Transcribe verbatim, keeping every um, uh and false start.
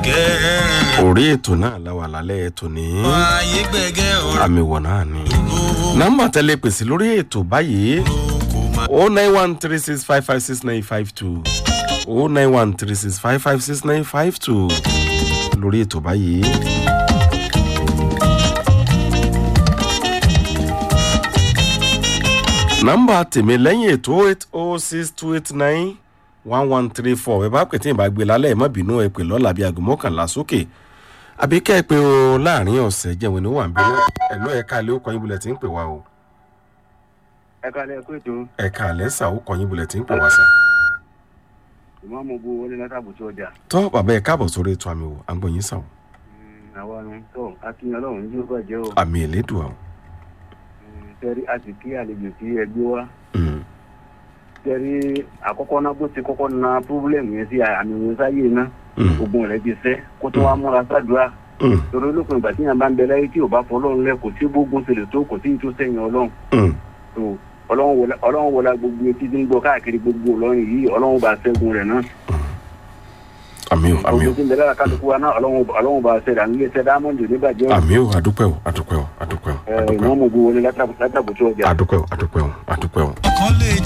orí ètò náà la wà lálẹ́ ètò ní àmì wọ̀ náà ni nọ́mbà tẹ́lẹ̀ pèsè lórí ètò báyìí oh nine one three six five five six nine five two oh nine one three six five five six nine five two lórí ètò báyìí. nọ́mbà tèmi lẹ́yìn ètò eight oh six two eight nine one one three four ẹ bá pè tí ì bá gbé lálẹ́ ẹ̀ má bínú ẹ pè lọ́la bíi aago mọ́kànlá sókè àbí kẹ́ ẹ pé o láàrin ọ̀sẹ̀ jẹun ní wà ń bínú ẹ̀ lọ́ ẹ̀ka ilé ó kọyìn bulẹ̀ tí ń pè wá o. ẹ̀ka ilé ẹ̀kọ́ ètò. ẹ̀ka ilé sà ó kọyìn bulẹ̀ tí ń pè wá sà. ìmọ̀ mo bu wọlé látàbù tó ọjà. tọ́ bàbá ẹ̀ káàbọ̀ sórí ètò àmì wò àgbọ̀yìn sà o. àwa ni tó akínyàn lọ́run ní yóò bàjẹ́ o. àmì ìlédùn àwọn. tẹ́rí àti kí àlejò tí ẹgbẹ́ wa. tẹ́rí àkọ́kọ́ náà bó ti kọ́kọ́ na pírọ́blẹ̀mù yẹn sí àmì ìwé sáyé náà. ogun rẹ̀ ti sẹ́ kó tó wá múra sádùá. torí olókùnrin ìgbà tí yàn bá ń bẹ láyé tí ò bá fọ ọlọ́run lẹ kò sí gbógun tèlè tó kò sí ìtú sẹ́yìn ọlọ́run. ọlọ́run wọlá gbogbo etí tí ń gbọ́ káàkiri gbogbo ọlọ́run yìí ọlọ́run bá ṣẹ́gun rẹ̀ náà. àmì o àmì o. ọgbọ́n tí ń bẹ lára kálukú wa náà ọlọ́run bá ṣẹ̀dá nílé ṣẹ̀dá mọ́jọ níbàjẹ́. àmì o adúpẹ́ o adúpẹ́ o adúpẹ́ o. ìmọ̀ mo bu wọlé látàbùtú ọjà. adúpẹ́ o adúpẹ́ o adúpẹ́ o.